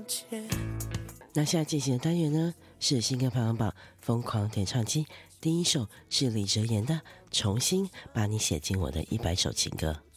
前。 那现在进行的单元呢，是新歌排行榜疯狂点唱机，第一首是李哲言的《重新把你写进我的100首情歌》。